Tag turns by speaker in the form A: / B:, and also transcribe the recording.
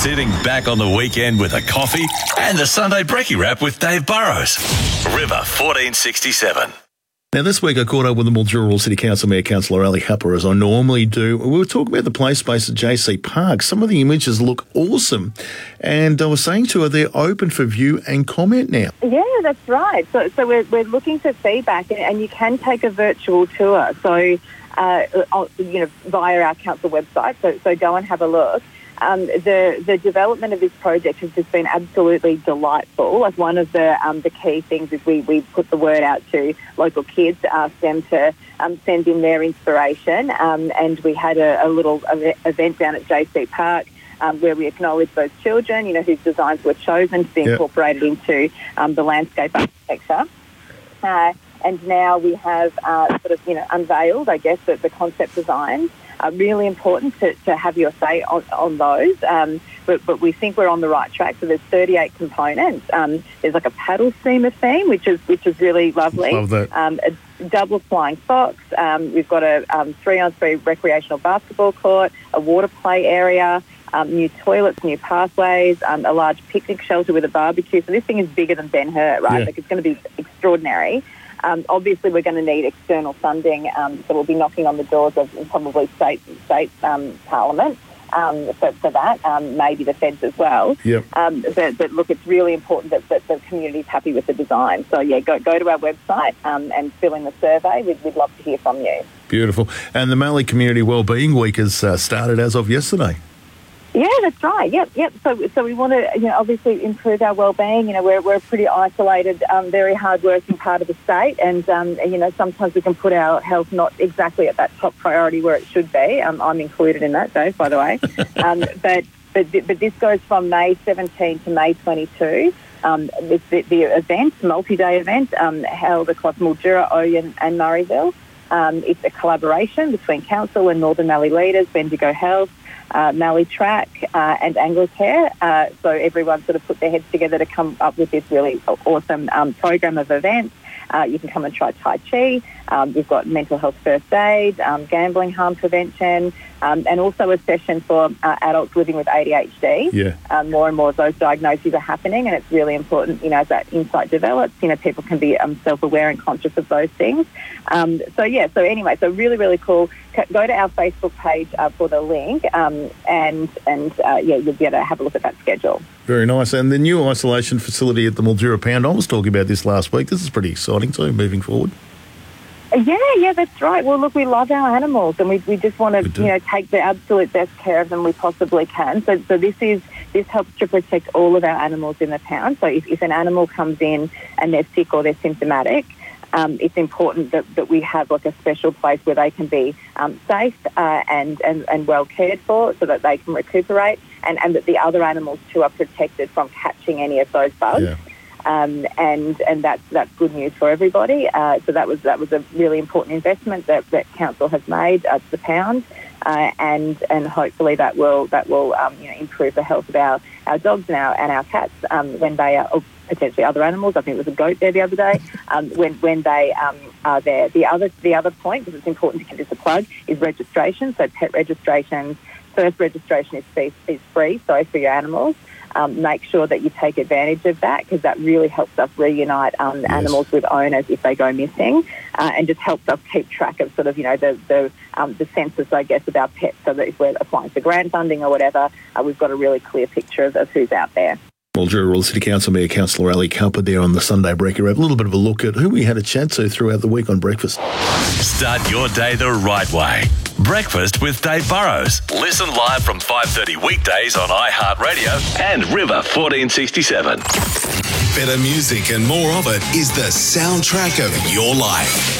A: Sitting back on the weekend with a coffee and the Sunday Brekkie Wrap with Dave Burrows. River 1467.
B: Now, this week I caught up with the Mildura City Council Mayor Councillor Ali Hupper, as I normally do. We were talking about the play space at JC Park. Some of the images look awesome. And I was saying to her, they're open for view and comment now.
C: Yeah, that's right. So we're looking for feedback, and you can take a virtual tour. So, via our council website. So go and have a look. The development of this project has just been absolutely delightful. Like, one of the key things is we put the word out to local kids to ask them to send in their inspiration, and we had a little event down at JC Park where we acknowledged those children, whose designs were chosen to be incorporated into the landscape architecture. And now we have unveiled, I guess, the concept designs. Really important to have your say on those, but we think we're on the right track. So there's 38 components. There's like a paddle steamer theme, which is really lovely.
B: Love that.
C: A double flying fox. We've got a 3-on-3 recreational basketball court, a water play area, new toilets, new pathways, a large picnic shelter with a barbecue. So this thing is bigger than Ben-Hur, right?
B: Yeah.
C: Like, it's going to be extraordinary. Obviously, we're going to need external funding, so we'll be knocking on the doors of probably state parliament for that, maybe the feds as well.
B: Yep.
C: But look, it's really important that the community's happy with the design. So, yeah, go to our website and fill in the survey. We'd love to hear from you.
B: Beautiful. And the Mallee Community Wellbeing Week has started as of yesterday.
C: Yeah, that's right. Yep. So we want to, obviously improve our well-being. We're a pretty isolated, very hard-working part of the state, and sometimes we can put our health not exactly at that top priority where it should be. I'm included in that, Dave, by the way. But this goes from May 17 to May 22. It's the event, multi-day event, held across Mildura, Oyen and Murrayville. It's a collaboration between council and Northern Mallee leaders, Bendigo Health, Mallee Track and Anglicare. So everyone sort of put their heads together to come up with this really awesome program of events. You can come and try Tai Chi. We've got mental health first aid, gambling harm prevention, and also a session for adults living with ADHD.
B: Yeah.
C: More and more of those diagnoses are happening, and it's really important, as that insight develops, people can be self-aware and conscious of those things. So really, really cool. Go to our Facebook page for the link, and you'll be able to have a look at that schedule.
B: Very nice. And the new isolation facility at the Mildura Pound, I was talking about this last week. This is pretty exciting too, moving forward.
C: Yeah, that's right. Well, look, we love our animals, and we just want to, take the absolute best care of them we possibly can. So this helps to protect all of our animals in the pound. So if an animal comes in and they're sick or they're symptomatic, it's important that we have like a special place where they can be safe and well cared for, so that they can recuperate, and that the other animals too are protected from catching any of those bugs.
B: Yeah.
C: And that's good news for everybody. So that was a really important investment that council has made to the pound, and hopefully that will improve the health of our dogs and our cats when they are, or potentially other animals. I think there was a goat there the other day. When they are there. The other point, because it's important to give this a plug, is registration. So pet registrations. First registration is free. So for your animals. Make sure that you take advantage of that, because that really helps us reunite animals with owners if they go missing, and just helps us keep track of sort of, the census, I guess, of our pets, so that if we're applying for grant funding or whatever, we've got a really clear picture of who's out there.
B: Mildura City Council Mayor Councillor Ali Hupper there on the Sunday Brekkie Wrap. A little bit of a look at who we had a chat to throughout the week on breakfast.
A: Start your day the right way. Breakfast with Dave Burrows. Listen live from 5:30 weekdays on iHeartRadio and River 1467.
D: Better music and more of it is the soundtrack of your life.